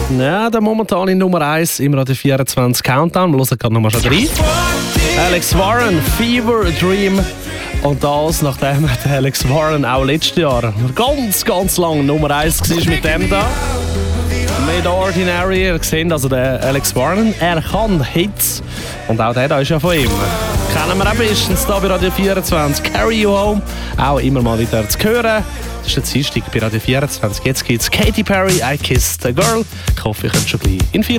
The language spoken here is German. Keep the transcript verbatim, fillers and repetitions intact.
Ja, der momentane Nummer eins im Radio vierundzwanzig Countdown. Wir hören gerade nochmal schon rein. Alex Warren, Fever Dream. Und das, nachdem der Alex Warren auch letztes Jahr ganz, ganz lang Nummer eins war mit dem da. Mit Ordinary. Ihr seht also den Alex Warren. Er kann Hits. Und auch der da ist ja von ihm. Kennen wir auch bestens hier bei Radio vierundzwanzig. Carry You Home. Auch immer mal wieder zu hören. Das ist der Dienstag bei Radio vierundzwanzig. Jetzt gibt's Katy Perry, I Kissed a Girl. Ich hoffe, ihr könnt schon gleich in vier